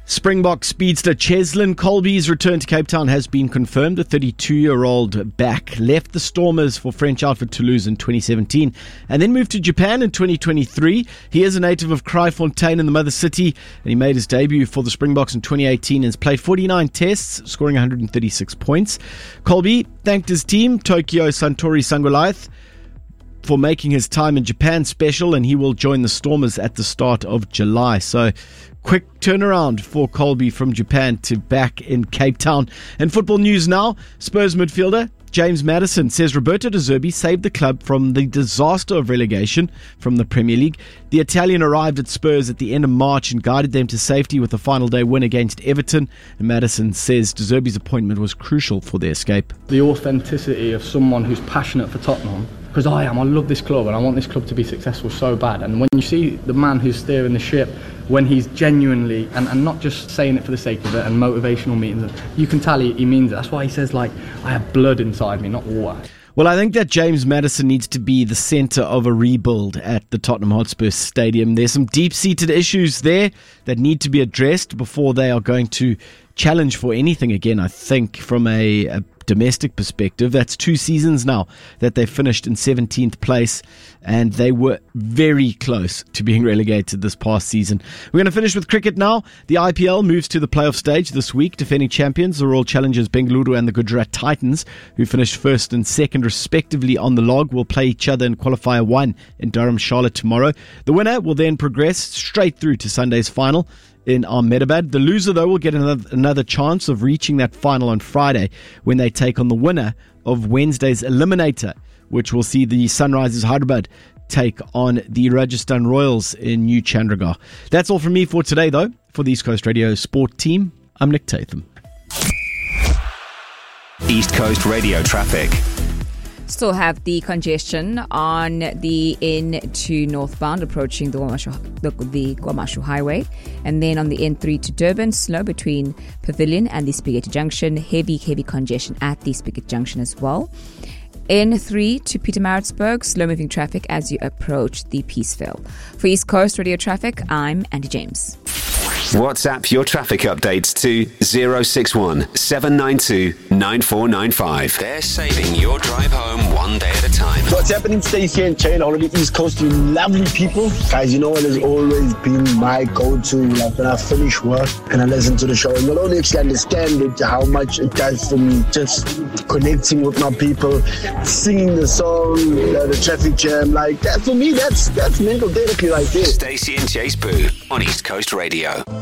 Springbok speedster Cheslin Kolbe's return to Cape Town has been confirmed. The 32-year-old back left the Stormers for French outfit Toulouse in 2017 and then moved to Japan in 2023. He is a native of Kraaifontein in the mother city, and he made his debut for the Springboks in 2018 and has played 49 tests, scoring 136 points. Kolbe thanked his team, Tokyo Suntory Sungoliath, for making his time in Japan special, and he will join the Stormers at the start of July. So, quick turnaround for Kolbe from Japan to back in Cape Town. And football news now, Spurs midfielder James Maddison says Roberto De Zerbi saved the club from the disaster of relegation from the Premier League. The Italian arrived at Spurs at the end of March and guided them to safety with a final day win against Everton. And Maddison says De Zerbi's appointment was crucial for their escape. The authenticity of someone who's passionate for Tottenham, because I love this club and I want this club to be successful so bad. And when you see the man who's steering the ship, when he's genuinely, and not just saying it for the sake of it, and motivational meetings, you can tell he means it. That's why he says, I have blood inside me, not water. Well, I think that James Maddison needs to be the centre of a rebuild at the Tottenham Hotspur Stadium. There's some deep-seated issues there that need to be addressed before they are going to challenge for anything again, I think, from a domestic perspective. That's 2 seasons now that they finished in 17th place, and they were very close to being relegated this past season. We're going to finish with cricket now. The IPL moves to the playoff stage this week. Defending champions, the Royal Challengers Bengaluru and the Gujarat Titans, who finished first and second respectively on the log, will play each other in qualifier 1 in Durham, Charlotte tomorrow. The winner will then progress straight through to Sunday's final in Ahmedabad. The loser, though, will get another chance of reaching that final on Friday when they take on the winner of Wednesday's eliminator, which will see the Sunrisers Hyderabad take on the Rajasthan Royals in New Chandigarh. That's all from me for today, though. For the East Coast Radio Sport team, I'm Nick Tatham. East Coast Radio traffic. Still have the congestion on the N2 northbound approaching the Kwamashu Highway, and then on the N3 to Durban, slow between Pavilion and the Spaghetti Junction. Heavy congestion at the Spaghetti Junction as well. N3 to Pietermaritzburg, slow-moving traffic as you approach the Peaceville. For East Coast Radio Traffic, I'm Andy James. WhatsApp your traffic updates to 061 792 9495. They're saving your drive home one day at a time. What's happening? Stacey and Chain, all of the East Coast, you lovely people. Guys, you know it has always been my go-to. When I finish work and I listen to the show, and you'll only actually understand it, how much it does for me. Just connecting with my people, singing the song, the traffic jam. That for me, that's mental therapy right there. Stacey and Chase Boo on East Coast Radio.